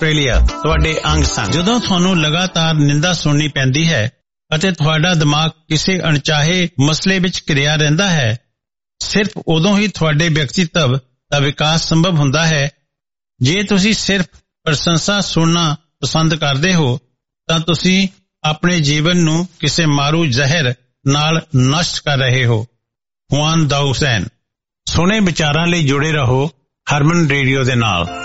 Australia ਤੁਹਾਡੇ ਅੰਗ ਸੰਗ। ਜਦੋਂ ਤੁਹਾਨੂੰ ਲਗਾਤਾਰ ਨਿੰਦਾ ਸੁਣਨੀ ਪੈਂਦੀ ਹੈ ਅਤੇ ਤੁਹਾਡਾ ਦਿਮਾਗ ਕਿਸੇ ਅਣਚਾਹੇ ਮਸਲੇ ਵਿੱਚ ਘਿਰਿਆ ਰਹਿੰਦਾ ਹੈ, ਸਿਰਫ ਉਦੋਂ ਹੀ ਤੁਹਾਡੇ ਵਿਅਕਤੀਤਵ ਦਾ ਵਿਕਾਸ ਸੰਭਵ ਹੁੰਦਾ ਹੈ। ਜੇ ਤੁਸੀਂ ਸਿਰਫ ਪ੍ਰਸ਼ੰਸਾ ਸੁਣਨਾ ਪਸੰਦ ਕਰਦੇ ਹੋ ਤਾਂ ਤੁਸੀਂ ਆਪਣੇ ਜੀਵਨ ਨੂੰ ਕਿਸੇ ਮਾਰੂ ਜ਼ਹਿਰ ਨਾਲ ਨਸ਼ਟ ਕਰ ਰਹੇ ਹੋ। ਹੁਆਨ ਦਾਊ ਸੈਨ। ਸੋਹਣੇ ਵਿਚਾਰਾਂ ਲਈ ਜੁੜੇ ਰਹੋ ਹਰਮਨ ਰੇਡੀਓ ਦੇ ਨਾਲ।